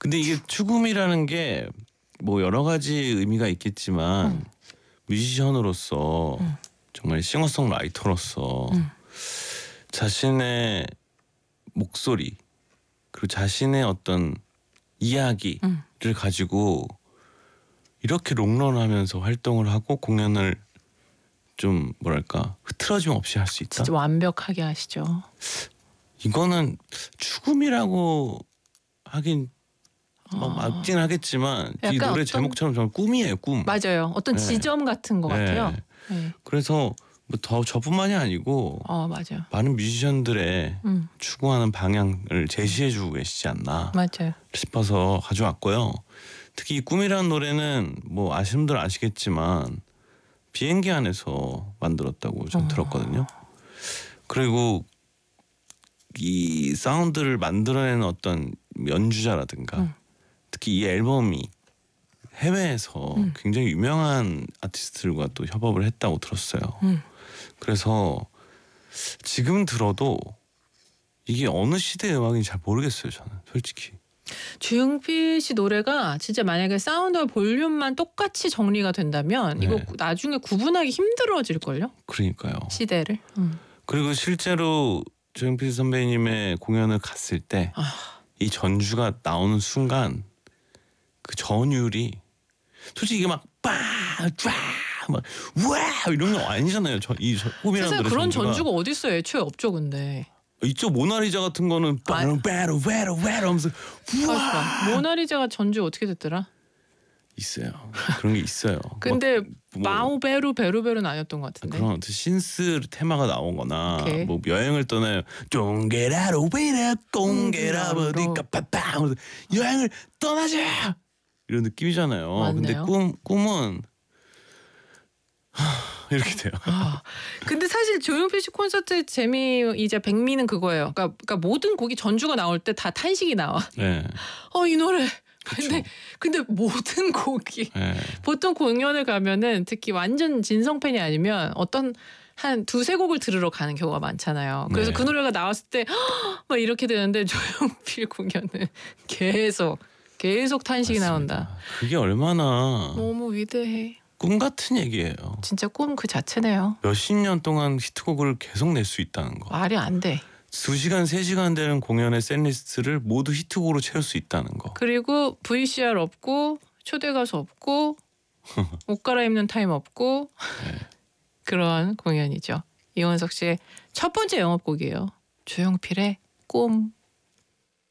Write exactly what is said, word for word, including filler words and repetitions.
근데 이게 죽음이라는 게 뭐 여러 가지 의미가 있겠지만 음. 뮤지션으로서 음. 정말 싱어송라이터로서 음. 자신의 목소리 그리고 자신의 어떤 이야기를 음. 가지고 이렇게 롱런하면서 활동을 하고 공연을 좀 뭐랄까 흐트러짐 없이 할 수 있다. 진짜 완벽하게 하시죠. 이거는 죽음이라고 하긴 막 맞긴 하겠지만 이 약간 노래 어떤- 제목처럼 정말 꿈이에요, 꿈. 맞아요. 어떤 네. 지점 같은 것 네. 같아요. 네. 그래서 뭐 더 저뿐만이 아니고 어 맞아요. 많은 뮤지션들의 음 추구하는 방향을 제시해주고 계시지 않나 맞아요. 싶어서 가져왔고요. 특히 이 꿈이라는 노래는 뭐 아시는 분들 아시겠지만 비행기 안에서 만들었다고 전 어. 들었거든요. 그리고 이 사운드를 만들어내는 어떤 연주자라든가 음. 특히 이 앨범이 해외에서 음. 굉장히 유명한 아티스트들과 또 협업을 했다고 들었어요. 음. 그래서 지금 들어도 이게 어느 시대의 음악인지 잘 모르겠어요. 저는 솔직히. 주영필 씨 노래가 진짜 만약에 사운드와 볼륨만 똑같이 정리가 된다면 네. 이거 구- 나중에 구분하기 힘들어질걸요? 그러니까요. 시대를. 음. 그리고 실제로 조용필 선배님의 공연을 갔을 때 이 아. 전주가 나오는 순간 그 전율이 솔직히 이게 막빵쫙막 우와 이런 거 아니잖아요. 저, 이 저- 꿈이라는 세상에 노래 그런 전주가. 전주가 어디 있어요? 애초에 없죠, 근데. 이쪽 모나리자 같은 거는 아. 빠르 빠르 빠르 빠르 하면서 우와 잠시만. 모나리자가 전주 어떻게 됐더라? 있어요. 그런 게 있어요. 근데 뭐, 마우 베루 베루베루는 아니었던 것 같은데. 그런 어떤 신스 테마가 나오거나 오케이. 뭐 여행을 떠나요. 쫑게라로 베라 꽁게라 버디까 빠빠 여행을 떠나자 이런 느낌이잖아요. 근데 맞네요. 꿈 꿈은 이렇게 돼요. 아, 근데 사실 조용필 씨 콘서트 재미이자 백미는 그거예요. 그러니까, 그러니까 모든 곡이 전주가 나올 때 다 탄식이 나와. 네. 어, 이 노래. 그쵸. 근데 근데 모든 곡이 네. 보통 공연을 가면은 특히 완전 진성 팬이 아니면 어떤 한 두세 곡을 들으러 가는 경우가 많잖아요. 그래서 네. 그 노래가 나왔을 때 막 이렇게 되는데 조용필 공연은 계속 계속 탄식이 맞습니다. 나온다. 그게 얼마나 너무 위대해. 꿈 같은 얘기예요. 진짜 꿈 그 자체네요. 몇십 년 동안 히트곡을 계속 낼 수 있다는 거. 말이 안 돼. 두 시간, 세 시간 되는 공연의 셋리스트를 모두 히트곡으로 채울 수 있다는 거. 그리고 브이씨알 없고 초대 가수 없고 옷 갈아입는 타임 없고 네. 그런 공연이죠. 이원석 씨의 첫 번째 영업곡이에요. 조용필의 꿈.